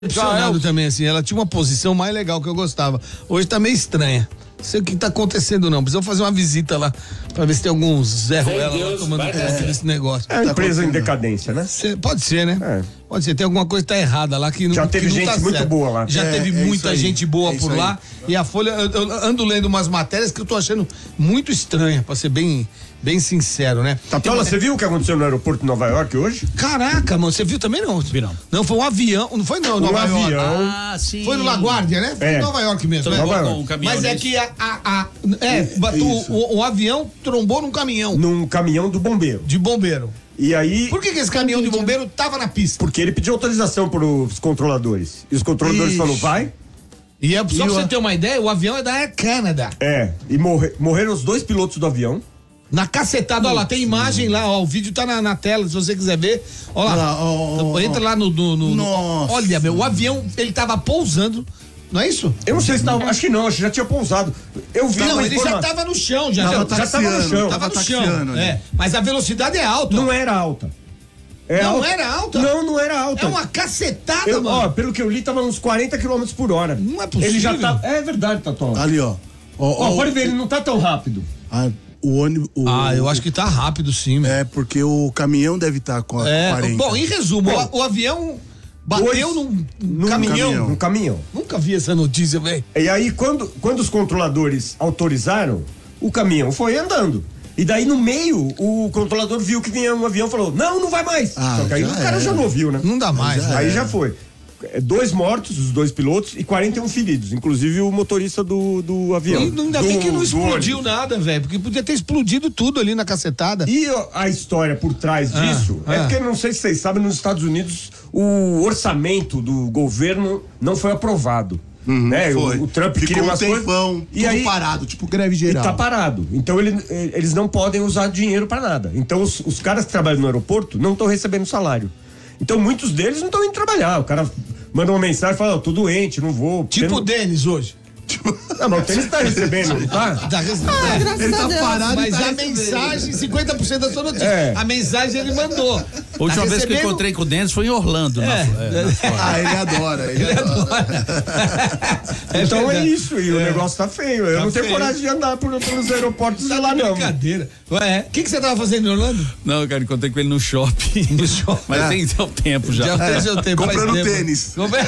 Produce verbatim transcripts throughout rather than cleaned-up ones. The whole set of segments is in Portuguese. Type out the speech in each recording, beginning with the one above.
Decepcionado também, assim, ela tinha uma posição mais legal que eu gostava. Hoje tá meio estranha. Não sei o que tá acontecendo não, precisa fazer uma visita lá pra ver se tem alguns Zé Ruela lá tomando conta desse negócio. É uma empresa em decadência, né? Cê, pode ser, né? É. Pode ser, tem alguma coisa que tá errada lá que não Já teve que não gente tá muito certo. boa lá. Já É, teve é muita isso aí. gente boa É por isso lá. E a Folha, eu, eu ando lendo umas matérias que eu tô achando muito estranha, pra ser bem, bem sincero, né? Tatola, você viu o que aconteceu no aeroporto de Nova York hoje? Caraca, mano, você viu também não? Vi não. Não, foi um avião, não foi não, Um Nova York. avião. Ah, sim. Foi no LaGuardia, né? Foi É. em Nova York mesmo, né? Nova York. Um caminhão Mas é desse. que a, a, a é, bateu, o, o avião trombou num caminhão Num caminhão do bombeiro. de bombeiro. E aí, Por que, que esse caminhão de bombeiro tava na pista? porque ele pediu autorização para os controladores. E os controladores Ixi. falaram, vai. E é, só E pra o- você ter uma ideia, o avião é da Air Canada. É, e morre, morreram os dois pilotos do avião. Na cacetada, ó lá, tem imagem lá, ó, o vídeo tá na, na tela, se você quiser ver. Ó lá, Olha lá, ó, ó, entra lá no, no, no- no- Nossa. Olha, meu, o avião, ele tava pousando, não é isso? Eu não sei se tava, acho que não, acho que já tinha pousado. Eu vi Não, uma ele já informa- tava no chão, já, Tava já, já tava no taxiando, chão. tava no chão. taxiando ali. É, mas a velocidade é alta. Não era alta. É Não alta. era alta? Não, não era alta. É uma cacetada, Eu, ó, mano. pelo que eu li, tava uns quarenta quilômetros por hora. Não é possível. Ele já tá. É verdade, Tatola. Ali, ó. Ó, Ó, ó, pode ver, ele não tá tão rápido. ah, o ônibus. o- Ah, eu acho que tá rápido sim, meu. É, porque o caminhão deve estar com a É, quarenta. bom, em resumo, Bom, o, o avião bateu dois- num, Num caminhão. caminhão. Num caminhão. Nunca vi essa notícia, velho. E aí, quando, quando os controladores autorizaram, o caminhão foi andando. E daí, no meio, o controlador viu que vinha um avião e falou: não, não vai mais. Ah, Só que aí já o cara era. já não ouviu, né? Não dá mais, Já né? Aí era. já foi. É, Dois mortos, os dois pilotos, e quarenta e um feridos, inclusive o motorista do, do avião. E ainda do, bem que não do explodiu ônibus. nada, velho, porque podia ter explodido tudo ali na cacetada. E ó, a história por trás Ah, disso é ah. porque, não sei se vocês sabem, nos Estados Unidos o orçamento do governo não foi aprovado. né? Foi. O, o Trump Ficou queria um umas tempão, coisas. tudo aí, parado, tipo greve E geral. tá parado. Então ele, eles não podem usar dinheiro pra nada. Então os, os caras que trabalham no aeroporto não estão recebendo salário. Então muitos deles não estão indo trabalhar. O cara manda uma mensagem e fala: oh, tô doente, não vou. Tipo o Tendo- Denis hoje. Não, mas o Tênis tá recebendo, não tá? Tá recebendo. Ele tá parado e Mas tá a recebendo. mensagem, cinquenta por cento da sua notícia. É. A mensagem ele mandou. A última Tá vez que eu recebendo- encontrei com o Denis foi em Orlando. na- É. é, na Flórida. Ah, ele adora, ele, adora. Então é verdade. isso, e o negócio tá feio. Eu Tá não tenho feio. coragem de andar por- pelos aeroportos de Tá lá, de não. brincadeira. Ué, o que, que você tava fazendo em Orlando? Não, cara, encontrei com ele no shopping. No shopping. Mas É. tem seu tempo já. Já fez seu tempo. faz Comprando tempo. tênis. Compre-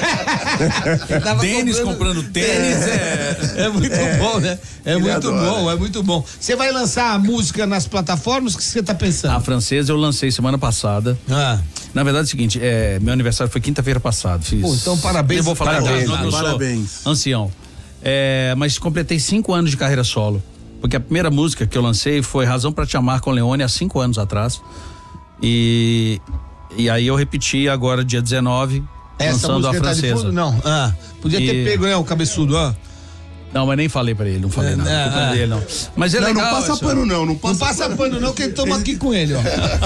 Tava Tênis comprando tênis é. É muito bom, né? É Ele muito adora. bom, é muito bom. Você vai lançar a música nas plataformas? O que você tá A pensando? francesa eu lancei semana passada. Ah, Na verdade é o seguinte, é, meu aniversário foi quinta-feira passada. Fiz. Pô, então parabéns. Eu vou falar Parabéns, agora, eu sou parabéns. ancião. É, mas completei cinco anos de carreira solo. Porque a primeira música que eu lancei foi Razão pra Te Amar com Leone há cinco anos atrás. E, e aí eu repeti agora dia dezenove, essa lançando a música tá de francesa. fundo? Não. Ah, podia ter E- pego, né, o cabeçudo, ah. Não, mas nem falei pra ele, não falei É, nada. é, culpa é. dele, não. Mas é Não, legal. não passa essa- pano não, não passa Não passa pano não, que estamos aqui com ele, ó.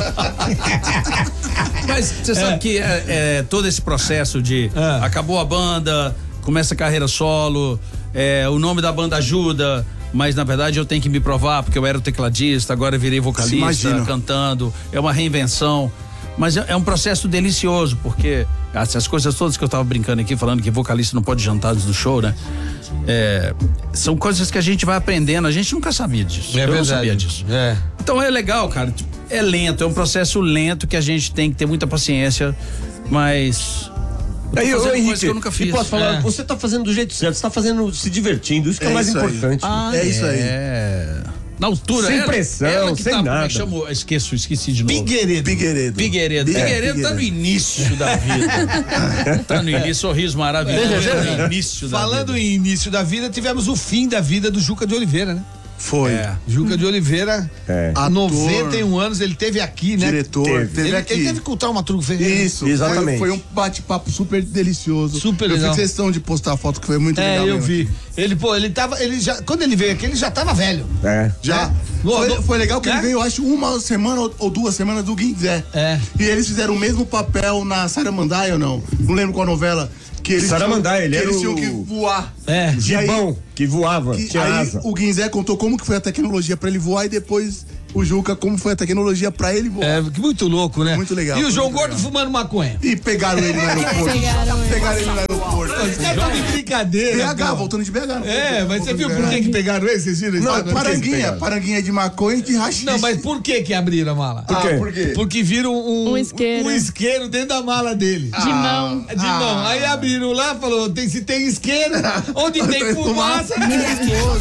Mas você sabe que é, é, todo esse processo de É. acabou a banda, começa a carreira solo, é, o nome da banda ajuda, mas na verdade eu tenho que me provar porque eu era o tecladista, agora eu virei vocalista, Imagina. cantando, é uma reinvenção. Mas é, é um processo delicioso, porque essas coisas todas que eu tava brincando aqui, falando que vocalista não pode jantar antes do show, né? É, são coisas que a gente vai aprendendo, a gente nunca sabia disso. eu não sabia disso. É. Então é legal, cara. É lento, é um processo lento que a gente tem que ter muita paciência, mas. eu tô Aí, ô, fazendo Henrique, coisa que eu nunca fiz. e posso falar, É. você tá fazendo do jeito certo, você tá fazendo, se divertindo, isso que é, É mais isso aí. importante. Ah, É isso aí. É. Na altura, Sem ela- pressão, ela que sem tá, como é nada. que chamou? Esqueço, esqueci de novo. Figueiredo. Figueiredo. Figueiredo. É, Figueiredo tá no início da vida. Tá no início, sorriso maravilhoso. No início da Falando vida. em início da vida, tivemos o fim da vida do Juca de Oliveira, né? Foi. É. Juca de Oliveira, É. há Ator, noventa e um anos, ele teve aqui, né? Diretor, Teve. teve, Ele, aqui. ele teve que cultar uma truque Ferreira. Isso, Exatamente. Foi, foi um bate-papo super delicioso. Super eu legal. fiz questão de postar a foto que foi muito É, legal. eu mesmo. vi. Ele, pô, ele tava. Ele já, quando ele veio aqui, ele já tava velho. É. Já. É. Foi, No- foi legal que é? ele veio, acho, uma semana ou, ou duas semanas do Guinzé. É. E eles fizeram o mesmo papel na Saramandaia ou não? Não lembro qual novela. Que eles Saramandaia, ele que era eles o- tinham que voar. É. E aí- Gibão, que voava, Que, tinha aí asa. o Guinzé contou como que foi a tecnologia pra ele voar e depois o Juca, como foi a tecnologia pra ele voar. É, muito louco, né? Muito legal. E o João muito Gordo legal. fumando maconha. E pegaram ele no aeroporto. Pegaram ele. Pegaram ele no aeroporto. Os caras estão de brincadeira. B H, pô. voltando de B H. É, mas você viu por que, que pegaram ele? Vocês viram? Não, Por que que paranguinha. pegaram? Paranguinha de maconha e de rachixe. Não, mas por que que abriram a mala? Por quê? Ah, por quê? Porque viram um, Um isqueiro. um isqueiro dentro da mala dele. De mão. De mão. Aí abriram lá, falou, tem, se tem isqueiro, onde tem fumaça, tem fogo.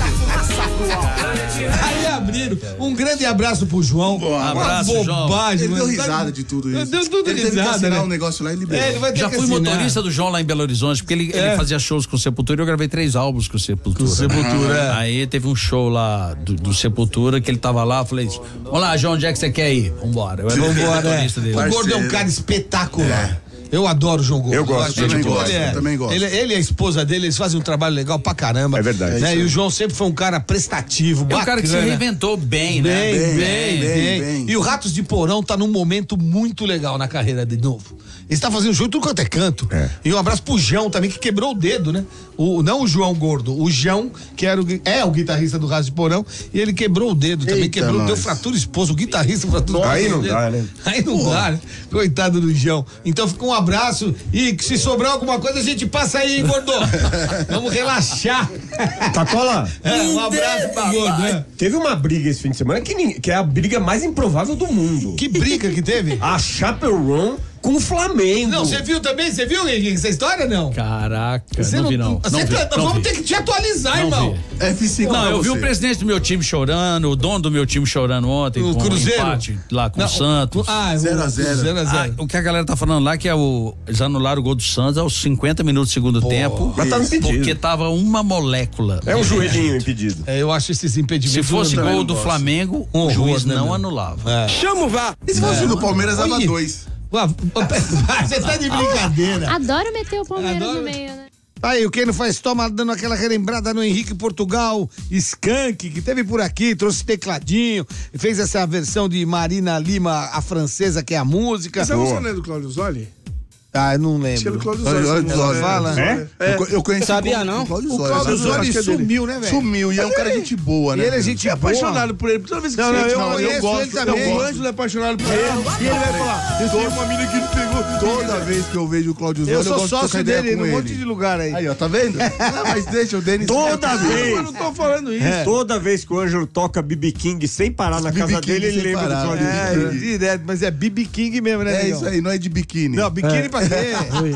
Aí abriram. Um grande abraço pro João. Uma abraço, João. bobagem, Ele deu mano. risada de tudo isso. Deu tudo ele teve que risada, assinar né? um negócio lá e liberou. É, ele vai ter Já que fui assinar. motorista do João lá em Belo Horizonte, porque ele, É. ele fazia shows com o Sepultura e eu gravei três álbuns com o Sepultura. Com o Sepultura, é. Aí teve um show lá do, do Sepultura que ele tava lá, eu falei, vamos lá, João, onde é que você quer ir? Vambora. Eu era o Vambora, é. motorista dele. O Gordo é um cara espetacular. Eu adoro o João Gordo. Eu gosto, acho eu também ele- gosto, ele é- eu também gosto. Ele, ele e a esposa dele, eles fazem um trabalho legal pra caramba. É verdade. Né? É isso E o aí. João sempre foi um cara prestativo, É um bacana. cara que se reinventou bem, né? Bem, bem, bem, bem, bem. E o Ratos de Porão tá num momento muito legal na carreira de novo. Ele está fazendo show em tudo quanto é canto. É. E um abraço pro João também, que quebrou o dedo, né? O, não o João Gordo, o João, que era o, gui- é o guitarrista do Ratos de Porão, e ele quebrou o dedo também, Eita, quebrou, nós. deu fratura exposta, o guitarrista fratura Aí o não dedo. dá, né? Aí não dá, né? Coitado do João. Então fica um abraço e que se sobrar alguma coisa a gente passa aí, hein, Gordo? Vamos relaxar. Tacola, É, um abraço pro Gordo, né? teve uma briga esse fim de semana que, ninguém- que é a briga mais improvável do mundo. Que briga que teve? A Chaperon com o Flamengo. Não, você viu também? Você viu, Henrique, essa história, não? Caraca, Você não vi não. você Não vi, tá- não vamos vi. ter que te atualizar, Não irmão. vi. F cinco Não, pra eu vi você. o presidente do meu time chorando, o dono do meu time chorando ontem O com Cruzeiro? um empate lá com Não, o Santos. Ah, o- zero a zero. zero a Ah, zero. o que a galera tá falando lá que é o eles anularam o gol do Santos aos cinquenta minutos do segundo tempo. Mas tava impedido. Porque tava uma molécula. É um joelhinho impedido. É, eu acho esses impedimentos. Se fosse eu também gol não do gosto. Flamengo, Um o juiz horror, né, não meu? anulava. É. Chama o V A R. E se fosse do Palmeiras, dava Oi. dois. Ué, Você tá de brincadeira. Adoro meter o Palmeiras Adoro. no meio, né? Aí, o Quem Não Faz Toma dando aquela relembrada no Henrique Portugal, Skank, que teve por aqui, trouxe tecladinho, fez essa versão de Marina Lima, a francesa, que é a música. Essa música não é do Claudio Zoli? Ah, eu não Acho que é do lembro. Claudio Olha, Zoli. olha, essa olha, música. fala. É? Eu, co- eu conheci Sabia, o não? Cláudio O Zoli. Cláudio Sabe? Zoli Zoli acho que é dele. sumiu, né, velho? Sumiu e é um cara de gente boa, né? E ele é velho? gente É boa. apaixonado por ele. Toda vez que Não, você não, eu não, conheço gosto. ele também. Não, o Ângelo é apaixonado por ele. E ele vai falar: eu tenho uma mina que ele pegou. Toda vez que eu vejo o Cláudio Zoli, Eu eu, sou gosto de sócio trocar ideia dele com num ele. monte de lugar aí. Aí, ó, tá vendo? Não, mas deixa o Denis. Toda vez. Eu não tô falando isso. É. Toda vez que o Ângelo toca B B King sem parar na B B casa King dele, ele sem lembra parar. do Claudio É, Zoli. direto, mas é B B King mesmo, né, É negão? isso aí, não é de biquíni. Não, biquíni pra quê?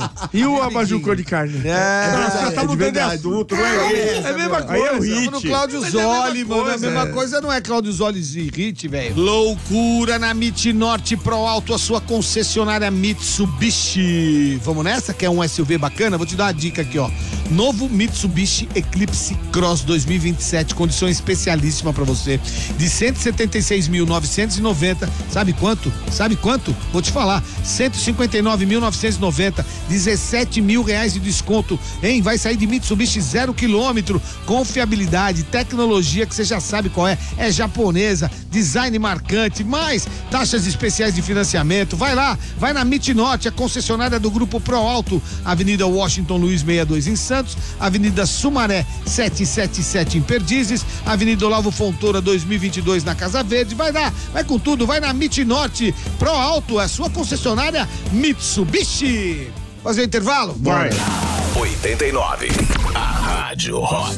E o abajur cor de carne? É, Nós já é estamos de mudando de verdade. assunto, não é ele. É a mesma Aí é o coisa. hit. no Cláudio Mas é a mesma Zoli, mano. coisa, a mesma é. coisa não é Cláudio Zoli e Hit, velho. Loucura na Mit Norte Pro Alto, a sua concessionária Mitsubishi. Vamos nessa? Quer um S U V bacana? Vou te dar uma dica aqui, ó. Novo Mitsubishi Eclipse Cross dois mil e vinte e sete, condição especialíssima pra você. De cento e setenta e seis mil novecentos e noventa. Sabe quanto? Sabe quanto? Vou te falar. cento e cinquenta e nove mil novecentos e noventa. dezessete mil reais de desconto, hein? Vai sair de Mitsubishi zero quilômetro, confiabilidade, tecnologia que você já sabe qual é, é japonesa, design marcante, mais taxas especiais de financiamento. Vai lá, vai na Mitnorte, a concessionária do Grupo Pro Alto, Avenida Washington Luiz sessenta e dois em Santos, Avenida Sumaré setecentos e setenta e sete em Perdizes, Avenida Olavo Fontoura dois mil e vinte e dois na Casa Verde. Vai lá, vai com tudo, vai na Mitnorte Pro Alto, a sua concessionária Mitsubishi. Fazer o intervalo? Vai. oitenta e nove. A Rádio Rock.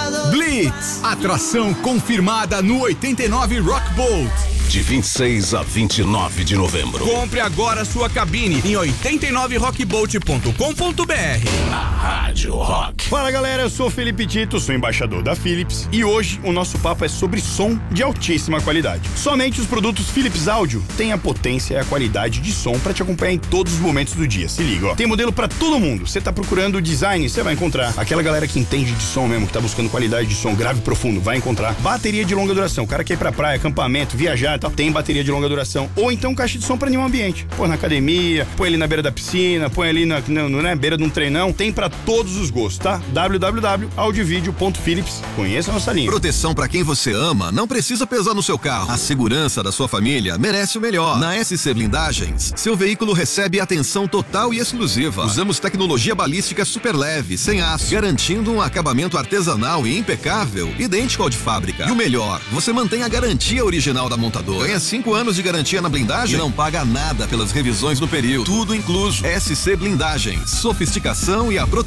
Blitz, atração confirmada no oitenta e nove Rock Boat. De vinte e seis a vinte e nove de novembro. Compre agora sua cabine em oitenta e nove rock boat ponto com ponto b r. A Rádio Rock. Fala galera, eu sou o Felipe Tito, sou embaixador da Philips e hoje o nosso papo é sobre som de altíssima qualidade. Somente os produtos Philips Audio têm a potência e a qualidade de som para te acompanhar em todos os momentos do dia. Se liga, ó. Tem modelo para todo mundo. Você tá procurando design, você vai encontrar. Aquela galera que entende de som mesmo, que tá buscando qualidade de som grave e profundo, vai encontrar. Bateria de longa duração, o cara quer ir pra praia, acampamento, viajar e tal, tem bateria de longa duração. Ou então caixa de som para nenhum ambiente. Põe na academia, põe ali na beira da piscina, põe ali na, na, na beira de um treinão. Tem para todos todos os gostos, tá? w w w ponto audiovideo ponto philips. Conheça a nossa linha. Proteção para quem você ama não precisa pesar no seu carro. A segurança da sua família merece o melhor. Na S C Blindagens, seu veículo recebe atenção total e exclusiva. Usamos tecnologia balística super leve, sem aço, garantindo um acabamento artesanal e impecável, idêntico ao de fábrica. E o melhor, você mantém a garantia original da montadora. Ganha cinco anos de garantia na blindagem e não paga nada pelas revisões no período. Tudo incluso. S C Blindagens. Sofisticação e a proteção